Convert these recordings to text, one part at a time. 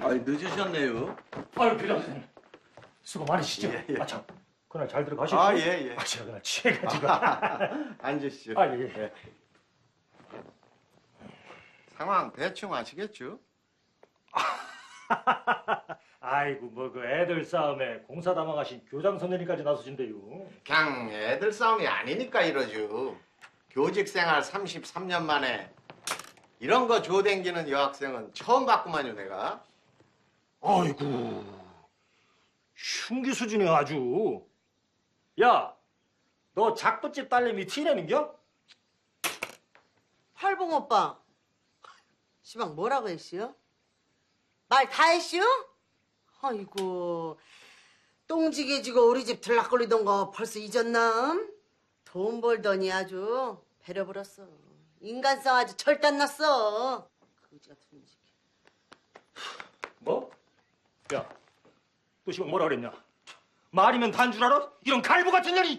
아이, 늦으셨네요. 아유, 교장 선생님. 수고 많으시죠? 예, 예. 아, 참. 그날 잘 들어가시고. 아, 예, 예. 아, 제가 그날 취해가지고. 앉으시죠. 아, 예. 상황 대충 아시겠죠? 아이고, 뭐 그 애들 싸움에 공사 담당하신 교장 선생님까지 나서신대요. 그냥 애들 싸움이 아니니까 이러죠. 교직 생활 33년 만에 이런 거 조댕기는 여학생은 처음 봤구만요, 내가. 아이고, 흉기 수준이야 아주. 야, 너 작부집 딸내미 티내는겨? 팔봉 오빠. 시방 뭐라고 했시요? 말 다 했시요? 아이고, 똥지게지고 우리 집 들락거리던 거 벌써 잊었나? 돈 벌더니 아주 배려버렸어. 인간성 아주 절단 났어. 거지 같은 놈. 뭐? 야, 또 시방 뭐라 그랬냐? 말이면 단 줄 알아? 이런 갈보 같은 년이.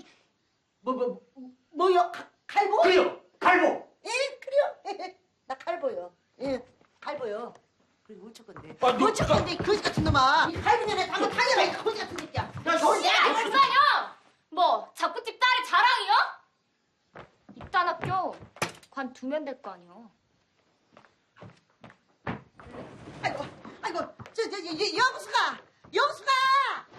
뭐요? 칼보? 그래요, 갈보. 예, 그래요. 나 칼보요. 예, 칼보요. 그리고 어쩔 건데? 아, 너, 어쩔 건데? 이 거지 같은 놈아. 이 칼보년에 당근 당겨라, 이 거지 같은 새끼야. 야, 벌써요? 뭐 작부집 딸의 자랑이요? 이딴 학교 관두면 될 거 아니요. 아이고, 여보수가!